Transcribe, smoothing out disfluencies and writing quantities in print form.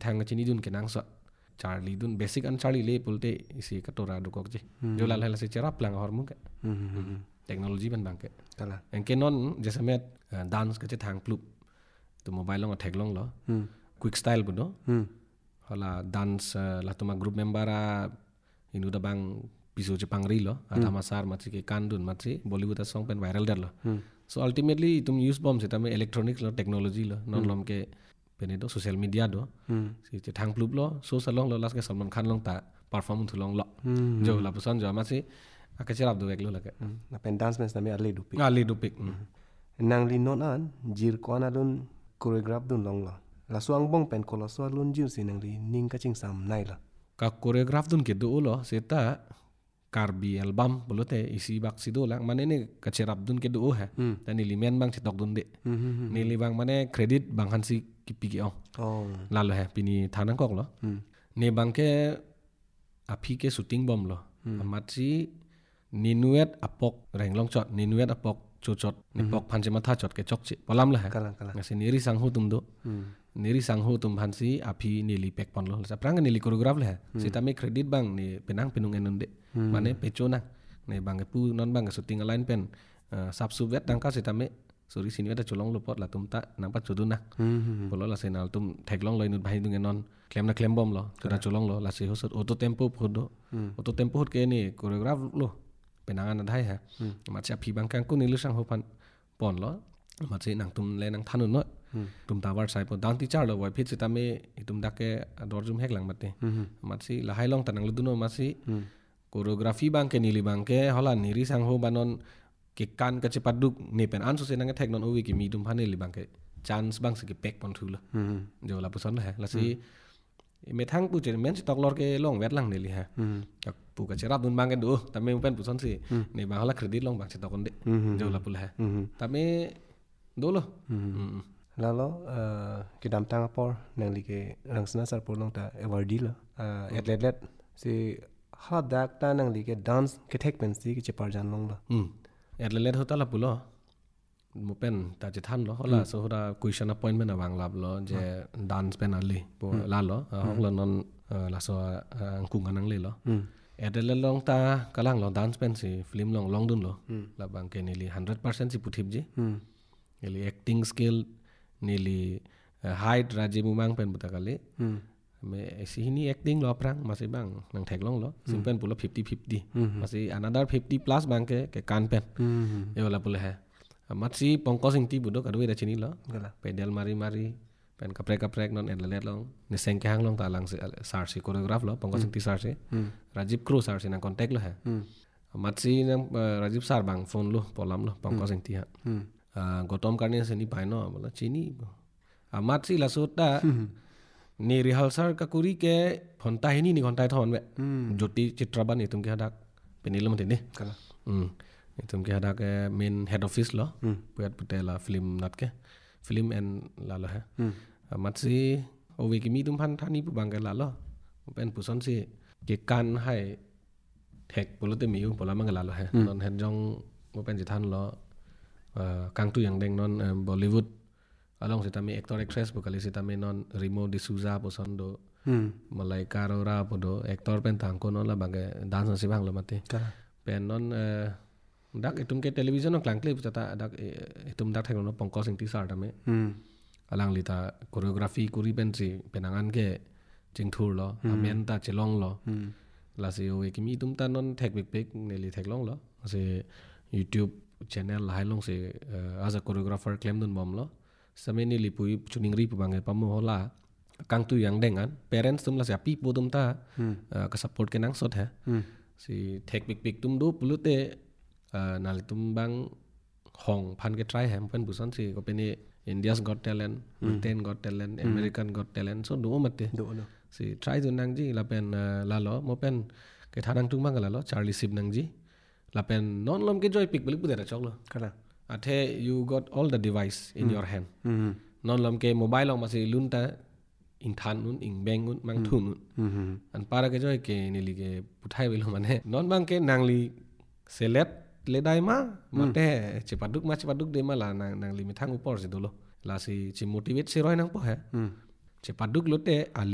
thang chini dun kenang so Charlie dun basic an Charlie le pulte isi katora du kok je jo la la se cerap lang hormu ke teknologi ban bang ke kala en ke non jasa met dance ke thang plup tu mobile long thek long lo quick style bu do hala dance la tuma group member a inu da bang piso je pangri lo ada masar matri ke kandun matri Bollywood song pen viral dar lo so ultimately tum use bomb se tame electronics lo technology lo non lom ke pene do social media do si che thang plup lo so salong lo las ke Salman Khan long ta perform thu long lo jo la pusan jo ma si akacherap do ek lo la ke na pen dance mes na me ale dupi ali do pik nang li non an jir ko na dun choreograph dun long la la suang bong pen ko la so lun jir si nang li ning ka ching sam nai la ka choreograph dun ke do lo seta karbi album bolote isi bak sido lang mane ne kacherap dun ke do ha tani limen bang chitok dun de ni li bang mane credit bang hansi kipiki ong lalo ha pini thanang kok lo ne bang ke api ke shooting bom lo amatri ninuet apok renglong chot ninuet apok chochot nipok phanche matha chot ke chokchi polam la ha ngase niri sanghu tum do niri sanghu tum phansi api nili pek pon lo sa prang nili choreograph la sita me credit bang ni penang penung enun de mane pechona ne bang pu non bang shooting line pen sap subet tangka sita me suri sini ada colong lo pot la tum ta nampak cuduna polo la senal tum theklong loinut bhai dung enon klem na klem bom lo tuda colong lo la se hosot auto tempo phodo auto tempo hot ke ni choreograph lo penangan adhai ha machi api bang kang ku nilu sang hopan pon lo machi nang tum le nang thanun no tum tawar sai po dang ti char lo wai phit sita me tum dakke ador jum hek lang mate machi la hai long tanang luduno machi choreography bang ke nili bang ke hola niri sang ho banon ke kan ka cepat duk ne pen an so senang thek non owi ki mi dum phane li bang ke chance bang se ke pek pon thula jo la puson la la si me thang pu che men stok lor ke long wet lang ne li ha ka pu ka cherap dun bang ke do ta me pen puson si ne bang hala credit long bang stok on de jo la pula ha ta me do lo lalo ke dam tang por nang li ke rangsna sar por long ta awardee la atlet si ha dak ta nang li ke dance ke thek pen si ke chepar jan long la atlet hota la pulo mopen ta je than lo hola so hora question appointment awang lab lo je dance pen ali po la lo hoklo non la so kung anang le lo atlet long ta kalang lo dance pen si film long dun lo la bang ke nili 100% si puthip ji nili acting skill nili height raje mumang pen butakali me sihini acting lo prang masih bang nang thek long lo simpen pulo 50-50 masih another 50 plus bang ke kan pen yola pula ha matsi pongko sing ti budok adu da chini lo pedal mari pen kaprek non atlet long ni seng ke hang long ta lang sar si choreograph lo pongko sing ti sar se Rajiv Crew sar si nang contact lo ha matsi nang Rajiv sar bang phone lo polam lo pongko sing ti ha Gautam Karnia se ni pai no bola chini matsi la sota ni rehearsal ka kuri ke phonta hini ni ghontai thon be joti chitraban itum ke hadak penilum tini kala itum ke hadak main head office lo puat putela film nat ke film and la lo ha matsi owe ki mi dum phan thani pu bang ke la lo pen puson si ke kan hai thek polote mi pola mang la lo ha non hen jong mo pen ji than lo kang tu yang deng non Bollywood along sitami actor actress bukali sitami non Remo D'Souza posondo Malaika Arora podo actor pen tangko non la bagai dance si bang lo mate pen non dak itum ke television no klang clip tata dak itum dak thek no pongko sing ti sar tame alang lita choreography kuri pen si penangan ke jingthur lo amen ta chelong lo la si o ekimi tum ta non thek big neli thek long lo se YouTube channel la hai long se as a choreographer claim dun bom lo sameni lipui chuning ri pu bangai pamu hola kang tu yang dengan parents tum la sia pi pu tum ta ka support ke nang sot ha si thek big tum do pulute nal tum bang hong phan ke try ham pen busan si ko peni India's Got Talent Britain Got Talent American Got Talent so do mate si try tu nang ji la pen la lo mo pen ke thanang tung bang la lo Charlie Sip nang ji la pen non lom ke joy pick balik pu da chok lo kala athe you got all the device in your hand non lom ke mobile ong masih lunta in than nun ing beng nun mang thun an para ke joy ke nili ke puthai belo mane non bang ke nangli selet le dai ma mate cepaduk de ma la nang li mi thang upor si dolo la si motivate si roi nang po ha cepaduk lote ali